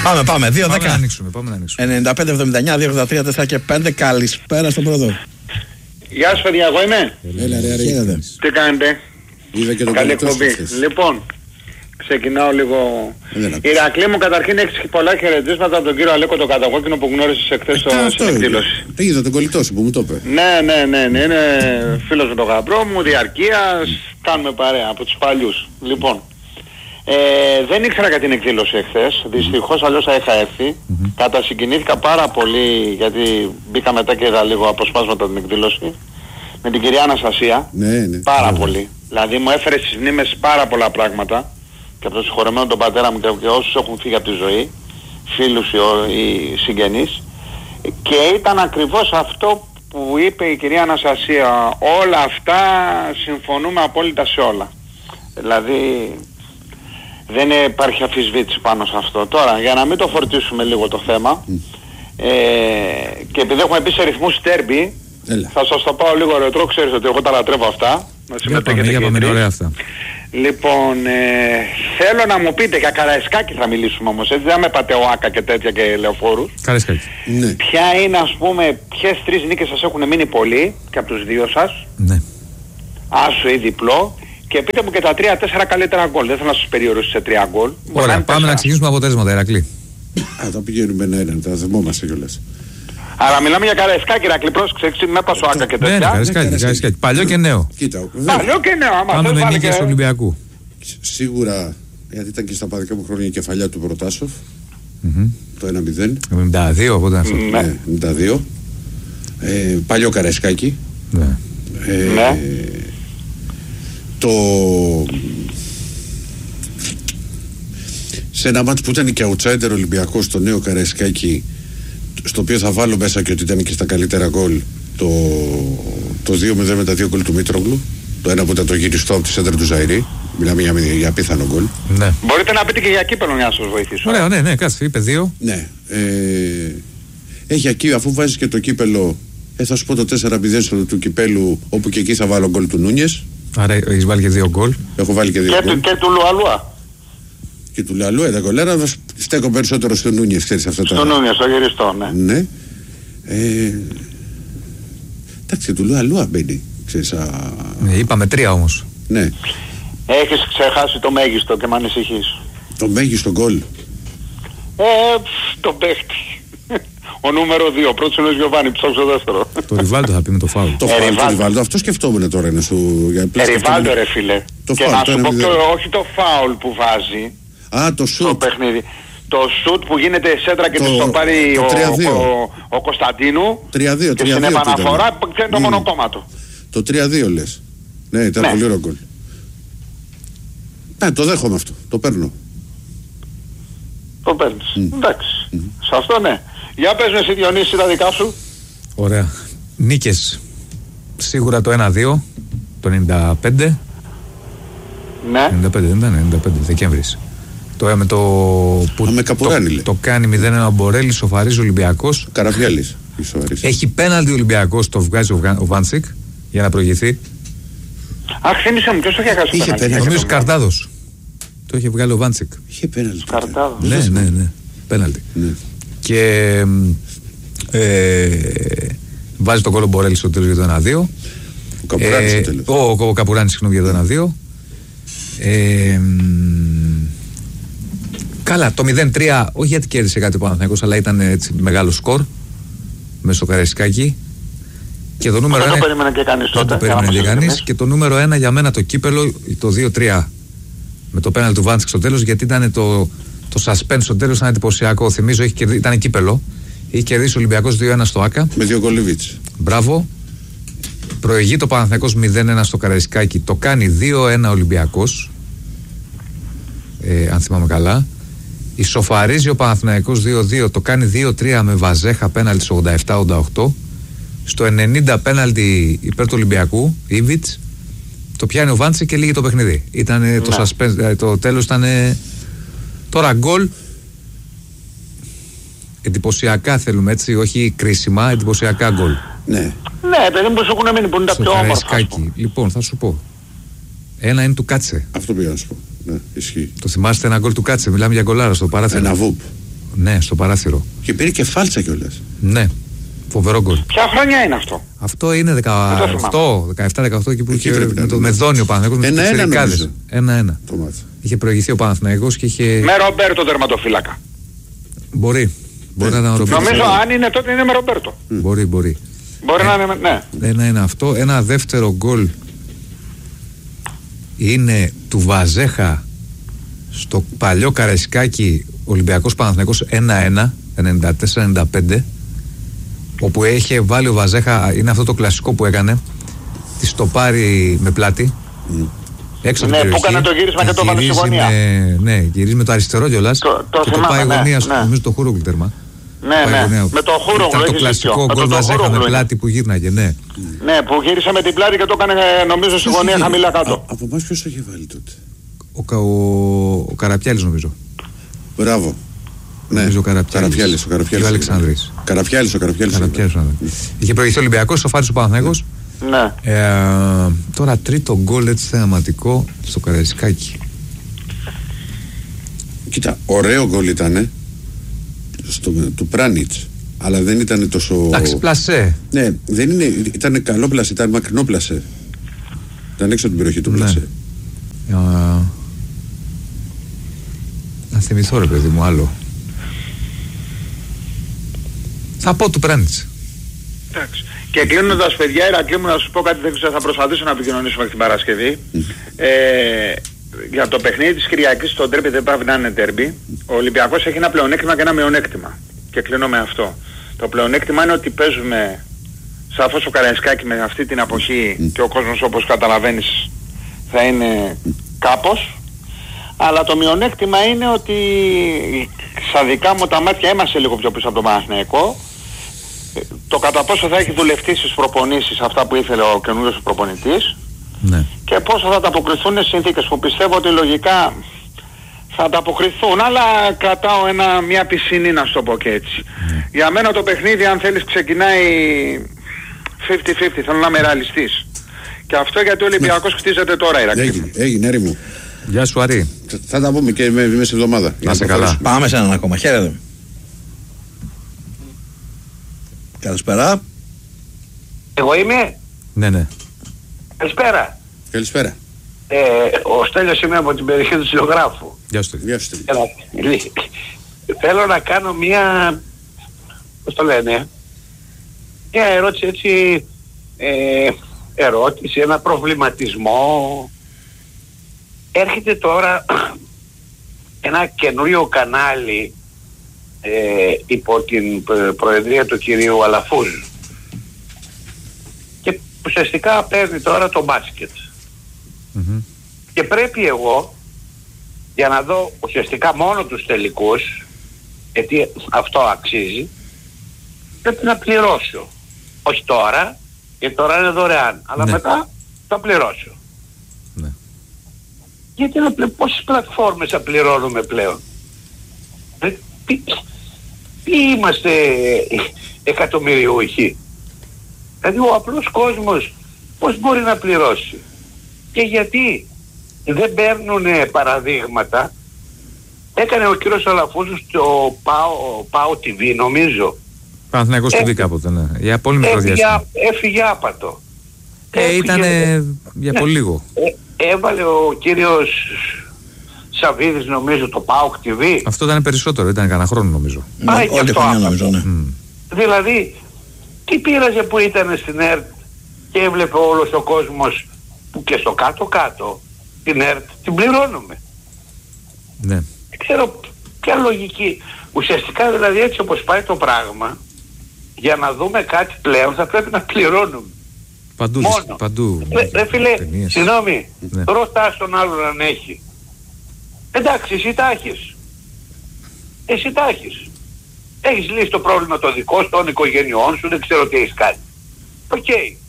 Πάμε. 2-10. Πάμε να ανοίξουμε. 95-79, 2-83, 4 και 5. Καλησπέρα στον πρώτο. Γεια σας παιδιά, εγώ είμαι. Χαίρετε. Τι κάνετε? Καλή εκπομπή. Λοιπόν, ξεκινάω λίγο. Ηρακλή μου, καταρχήν έχεις πολλά χαιρετίσματα από τον κύριο Αλέκο το Κατακόκκινο που γνώρισες εχθές στην εκδήλωση. Τι είδα τον κολλητό σου που μου το είπε. Ναι, είναι φίλος με τον γαμπρό μου, διαρκείας, κάνουμε παρέα από τους παλιούς. Λοιπόν, δεν ήξερα για την εκδήλωση εχθές, δυστυχώς αλλιώς θα είχα έρθει. Κατασυγκινήθηκα πάρα πολύ γιατί μπήκα μετά και είδα λίγο αποσπάσματα την εκδήλωση. Με την κυρία Αναστασία, πάρα πολύ. Δηλαδή μου έφερε στις μνήμες πάρα πολλά πράγματα και από το συγχωρεμένο τον πατέρα μου και όσους έχουν φύγει από τη ζωή, φίλους ή συγγενείς, και ήταν ακριβώς αυτό που είπε η κυρία Αναστασία. Όλα αυτά συμφωνούμε απόλυτα σε όλα. Δηλαδή δεν υπάρχει αμφισβήτηση πάνω σε αυτό. Τώρα, για να μην το φορτίσουμε λίγο το θέμα, και επειδή έχουμε πει σε ρυθμούς τέρμπι, θα σας το πάω λίγο ρετρό, ξέρεις ότι εγώ τα λατρεύω αυτά. Για πάμε, ωραία αυτά. Λοιπόν, θέλω να μου πείτε για Καραϊσκάκη θα μιλήσουμε όμως, έτσι δεν με πάτε ΟΑΚΑ και τέτοια και λεωφόρους. Καραϊσκάκη. Ναι. Ποια είναι, ας πούμε, ποιες 3 νίκες σας έχουν μείνει πολύ και από τους 2 σας. Ναι. Άσο ή διπλό. Και πείτε μου και τα 3-4 καλύτερα γκολ. Δεν θέλω να σας περιορίσω σε 3 γκολ. Ωραία, πάμε να ξεκινήσουμε αποτέλεσματα, Ηρακλή. Τα πηγαίνουμε ένα, τα θυμόμαστε κιόλας. Αλλά μιλάμε για Καραϊσκάκη, Ηρακλή, πρόσεξε, με Πασοάκα και τέτοια. Ναι, Καραϊσκάκη. Παλιό και νέο. Κοίτα, παλιό και νέο, άμα πάμε με νίκες του Ολυμπιακού. Σίγουρα, γιατί ήταν και στα παδικά μου χρόνια η κεφαλιά του Προτάσοφ. Το 1-0. 72, οπότε αυτό. Ναι, 72. Παλιό Καραϊσκάκη. Ναι. Σε ένα μάτς που ήταν και outsider Ολυμπιακός στο νέο Καραϊσκάκη, στο οποίο θα βάλω μέσα και ότι ήταν και στα καλύτερα γκολ, το 2-0 με τα 2 γκολ του Μήτρογλου, το ένα που ήταν το γυριστό από τη σέντρα του Ζαϊρή, μιλάμε για απίθανο γκολ. Ναι. Μπορείτε να πείτε και για κύπελλο για να σας βοηθήσω. Ωραία, ναι, κάτσε, είπε 2. Ναι, έχει εκεί, αφού βάζεις και το κύπελλο, θα σου πω το 4-0 του κυπέλου, όπου και εκεί θα βάλω γκολ του Νούνιες. Άρα έχεις βάλει και 2 γκολ. Έχω βάλει και 2 γκολ. Και του Λουαλούα. Και του Λουαλούα, τα κολέρα, στέκω περισσότερο στο Νούνιες, ξέρεις αυτά τα. Στο Νούνιες, στο γυριστό, ναι. Ναι. Εντάξει, του Λουαλούα μπαίνει, ξέρεις. Ναι, είπαμε 3 όμως. Ναι. Έχεις ξεχάσει το μέγιστο και μ' ανησυχείς. Το μέγιστο γκολ. Το παίχτη. Ο νούμερο 2, πρώτος είναι ο Γιωβάνι, ψάξω δεύτερο. Το Ριβάλτο θα πει με το φάουλ. Το Ριβάλτο, αυτό σκεφτόμουν τώρα είναι σου. Ριβάλτο ρε φίλε. Και να σου πω όχι το φάουλ που βάζει. Το σουτ. Το παιχνίδι. Το σουτ που γίνεται σέντρα και το πάρει ο Κωνσταντίνου. 3-2. Και στην επαναφορά είναι το μονοκόμματο. Το 3-2 λες. Ναι, ήταν πολύ ωραίο γκολ. Ναι, το δέχομαι αυτό. Το παίρνω. Το παίρνεις. Εντάξει. Σε αυτό ναι. Για πες με εσύ Διονύση τα δικά σου. Ωραία. Νίκες. Σίγουρα το 1-2. Το 95. Ναι. 95 δεν ήταν, 95 Δεκέμβρης. Το με το που το κάνει 0-1 ο Μπορέλης, σοφαρίζει ο Ολυμπιακός. Καραβιάλης. Έχει πέναλτι ο Ολυμπιακός, το βγάζει ο Βάντσικ για να προηγηθεί. Αχ, θύμισε μου, ποιος το είχε χάσει πέναλτι. Νομίζω Καρτάδος. Το είχε βγάλει ο Βάντσικ. Είχε πέναλτι. Καρτάδος. Ναι. Πέναλτι. Και βάζει το γκολ ο Μπορέλης στο τέλος για το 1-2. Ο Καπουράνης στο τέλος. Ο Καπουράνης, συγγνώμη, για το 1-2. Καλά, το 0-3, όχι γιατί κέρδισε κάτι ο Παναθηναϊκός, αλλά ήταν έτσι μεγάλο σκορ μέσα στο Καραϊσκάκι. Και το νούμερο 1. Δεν το περίμενε και κανείς τότε. Δεν το περίμενε και κανείς. Και το νούμερο 1 για μένα το κύπελο, το 2-3 με το πέναλτι του Βάντσικ στο τέλος, γιατί ήταν το suspense στο τέλος, ήταν εντυπωσιακό. Θυμίζω, ήταν κύπελο. Είχε κερδίσει ο Ολυμπιακός 2-1 στο ΆΚΑ. Με 2 Κολίβιτς. Μπράβο. Προηγεί το Παναθηναϊκός 0-1 στο Καραϊσκάκι. Το κάνει 2-1 Ολυμπιακός. Αν θυμάμαι καλά. Ισοφαρίζει ο Παναθηναϊκός 2-2. Το κάνει 2-3 με Βαζέχα πέναλτι στο 87-88. Στο 90 πέναλτι υπέρ του Ολυμπιακού, Ήβιτς. Το πιάνει ο Βάντσι και λύγει το παιχνίδι. Ήταν το suspense, το τέλος ήταν. Τώρα γκολ. Εντυπωσιακά θέλουμε έτσι, όχι κρίσιμα, εντυπωσιακά γκολ. Ναι. Ναι, παιδί μου, σου έχουν μείνει που είναι τα πιο όμορφα. Λοιπόν, θα σου πω. Ένα είναι του Κάτσε. Αυτό πήγα να σου πω. Ναι, ισχύει. Το θυμάστε ένα γκολ του Κάτσε, μιλάμε για γκολάρα στο παράθυρο. Ένα βουπ. Ναι, στο παράθυρο. Και πήρε και φάλτσα κιόλας. Ναι, φοβερό γκολ. Ποια χρονιά είναι αυτό? Αυτό είναι 17-18 εκεί που είχε με δόνιο ο Παναθηναϊκός. 1-1 1-1. Είχε προηγηθεί ο Παναθηναϊκός και είχε. Με Ρομπέρτο τερματοφύλακα. Μπορεί να ήταν ο Ρομπέρτο. Νομίζω αν είναι τότε είναι με Ρομπέρτο. Μπορεί. Μπορεί να είναι, ναι. Ένα είναι αυτό. Ένα δεύτερο γκολ είναι του Βαζέχα στο παλιό Καραϊσκάκι, Ολυμπιακός Παναθηναϊκός 1-1, 94-95, όπου είχε βάλει ο Βαζέχα, είναι αυτό το κλασικό που έκανε, τη το πάρει με πλάτη, έξω από την περιοχή. Που έκανε το γύρισμα και το βάλει στη γωνία. Ναι, γυρίζει με το αριστερό κιόλας και το πάει γωνία, νομίζω το Χούρογλου τέρμα. Ναι, με το Χούρογλου. Ήταν το κλασικό γκολ Βαζέχα με πλάτη που γύρναγε, ναι. Ναι, που γύρισε με την πλάτη και το έκανε νομίζω στη γωνία χαμηλά κάτω. Από εμάς ποιος το είχε βάλει τότε? Ο Καραπιάλης νομίζω. Μπράβο. Ναι, ο Καραπιάλης. Και ο Αλεξανδρής. Καραπιάλης. Είχε προηγηθεί ο Ολυμπιακός, ο Φάρης ο Παναθηναϊκός. Ναι. Τώρα τρίτο γκολ έτσι θεαματικό στο Καραϊσκάκι. Κοίτα, ωραίο γκολ ήτανε του Πράνιτς, αλλά δεν ήταν τόσο. Εντάξει, πλασέ. Ναι, δεν είναι, ήταν καλό πλασέ, ήταν μακρινό πλασέ. Ήταν έξω από την περιοχή του πλασέ. Να θυμηθώ ρε παιδί μου άλλο. Θα πω του Πράνιτς. Εντάξει. Και κλείνοντας παιδιά, Ηρακλή μου, να σου πω κάτι, δεν ξέρω, θα προσπαθήσω να επικοινωνήσουμε την Παρασκευή. Για το παιχνίδι της Κυριακής στο ντέρμπι δεν πάει να είναι ντέρμπι. Ο Ολυμπιακός έχει ένα πλεονέκτημα και ένα μειονέκτημα. Και κλείνω με αυτό. Το πλεονέκτημα είναι ότι παίζουμε σαφώς ο Καραϊσκάκη με αυτή την αποχή και ο κόσμος όπως καταλαβαίνεις θα είναι κάπως. Αλλά το μειονέκτημα είναι ότι στα δικά μου τα μάτια είμαστε λίγο πιο πίσω από τον Παναθηναϊκό. Το κατά πόσο θα έχει δουλευτεί στις προπονήσεις αυτά που ήθελε ο καινούργιος προπονητής, ναι, και πόσο θα ανταποκριθούν στις συνθήκες που πιστεύω ότι λογικά θα ανταποκριθούν, αλλά κρατάω μια πισινή, να σου το πω και έτσι. Για μένα το παιχνίδι, αν θέλεις, ξεκινάει 50-50, θέλω να είμαι ρεαλιστής. Και αυτό γιατί ο Ολυμπιακός χτίζεται τώρα, Ηρακλή. Έγινε, Άρη μου. Γεια σου Άρη. Θα τα πούμε και μέσα εβδομάδα. Να σε καλά. Πάμε σε έναν ακόμα. Χαίρετε. Καλησπέρα. Εγώ είμαι. Ναι. Καλησπέρα. Ο Στέλιος είμαι από την περιοχή του Συλλογράφου. Γεια σου. Θέλω να κάνω μια, πώς το λένε, μια ερώτηση έτσι, ένα προβληματισμό. Έρχεται τώρα ένα καινούριο κανάλι υπό την προεδρία του κυρίου Αλαφούζ και ουσιαστικά παίρνει τώρα το μπάσκετ. Και πρέπει εγώ, για να δω ουσιαστικά μόνο τους τελικούς, γιατί αυτό αξίζει, πρέπει να πληρώσω. Όχι τώρα, γιατί τώρα είναι δωρεάν, αλλά μετά θα πληρώσω. Γιατί πόσες πλατφόρμες θα πληρώνουμε πλέον? Τι είμαστε εκατομμυριούχοι? Δηλαδή ο απλός κόσμος πώς μπορεί να πληρώσει? Και γιατί δεν παίρνουν παραδείγματα? Έκανε ο κύριος Αλαφούζος το ΠΑΟ TV νομίζω. Παναθηναϊκός TV κάποτε, ναι. Για πολύ μικρό διάστημα. Έφυγε άπατο. Ήταν για πολύ λίγο. Έβαλε ο κύριος Σαββίδης νομίζω το ΠΑΟΚ TV. Αυτό ήταν περισσότερο, ήταν κανένα χρόνο νομίζω. Όλη χρονιά νομίζω, ναι. Δηλαδή, τι πείραζε που ήταν στην ΕΡΤ και έβλεπε όλος ο κόσμος που και στο κάτω-κάτω την ΕΡΤ την πληρώνουμε. Ναι. Δεν ξέρω ποια λογική. Ουσιαστικά δηλαδή έτσι όπως πάει το πράγμα, για να δούμε κάτι πλέον θα πρέπει να πληρώνουμε. Παντού. Ρε φίλε, συγγνώμη, ρωτάς τον άλλον αν έχει. Εντάξει, εσύ τα έχεις. Έχεις λύσει το πρόβλημα το δικό σου, των οικογενειών σου, δεν ξέρω τι έχεις κάνει. Οκ.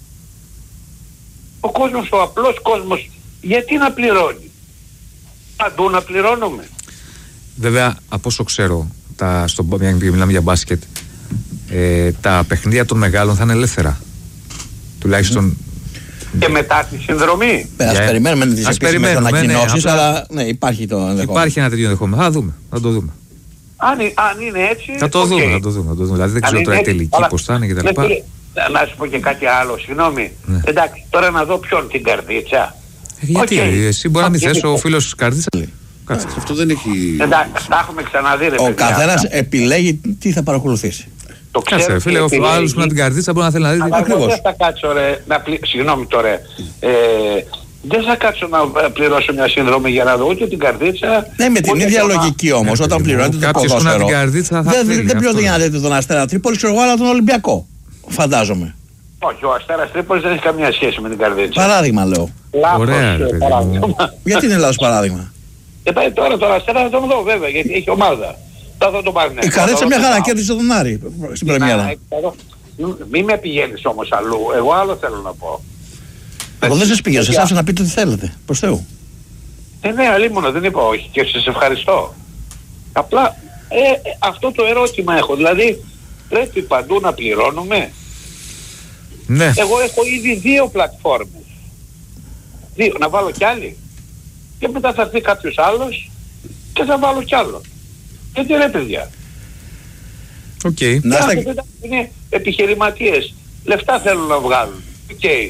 Ο κόσμος, ο απλός κόσμος, γιατί να πληρώνει? Παντού να πληρώνουμε. Βέβαια, από όσο ξέρω, μιλάμε για μπάσκετ, τα παιχνίδια των μεγάλων θα είναι ελεύθερα. Τουλάχιστον. Και μετά τη συνδρομή. Ας περιμένουμε τις επίσημες ανακοινώσεις, αλλά ναι, υπάρχει το ενδεχόμενο. Υπάρχει ένα τέτοιο ενδεχόμενο. Θα το δούμε. Αν είναι έτσι... Θα το δούμε. Δηλαδή δεν ξέρω τώρα η τελική πώς θα είναι κτλ. Να σου πω και κάτι άλλο, συγγνώμη. Ναι. Εντάξει, τώρα να δω ποιον, την Καρδίτσα. Γιατί εσύ μπορεί να μην θες ο φίλος της Καρδίτσα. Κάτσε, αυτό δεν έχει... Εντάξει, τα έχουμε ξαναδεί. Ο καθένας επιλέγει τι θα παρακολουθήσει. Το ξέρω, φίλε, ο άλλος που να την Καρδίτσα μπορεί να θέλει να δει. Ακριβώς. Δεν θα κάτσω ρε, συγγνώμη τώρα, δεν θα κάτσω να πληρώσω μια συνδρομή για να δω ούτε την Καρδίτσα. Ναι, με την ίδια λογική όμως, όταν πληρώνετε το ποδόσφαιρο. Δεν πληρώνετε για να δείτε τον Αστέρα Τρίπολης, ξέρω εγώ, αλλά τον Ολυμπιακό. Φαντάζομαι. Όχι, ο Αστέρας Τρίπολης δεν έχει καμία σχέση με την Καρδίτσα. Παράδειγμα λέω. Ωραία, γιατί είναι λάθος παράδειγμα? Τώρα τον Αστέρα θα τον δω βέβαια, γιατί έχει ομάδα. Θα δω τον Παναθηναϊκό. Η Καρδίτσα μια χαρά κέρδισε τον Άρη στην πρεμιέρα. Μην με πηγαίνεις όμως αλλού. Εγώ άλλο θέλω να πω. Εγώ δεν σας πηγαίνω, σας άφησα να πείτε τι θέλετε. Προς Θεού. Ναι, αλίμονο, δεν είπα όχι και σας ευχαριστώ. Απλά αυτό το ερώτημα έχω. Δηλαδή πρέπει παντού να πληρώνουμε. Ναι. Εγώ έχω ήδη 2 πλατφόρμες. 2, να βάλω κι άλλη. Και μετά θα έρθει κάποιος άλλος και θα βάλω κι άλλο. Γιατί ρε παιδιά. Okay. Είναι επιχειρηματίες. Λεφτά θέλουν να βγάλουν. Okay.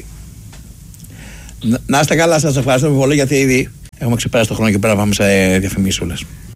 Να είστε καλά, σας ευχαριστώ πολύ γιατί ήδη έχουμε ξεπεράσει το χρόνο και πρέπει να πάμε σε διαφημίσεις όλες.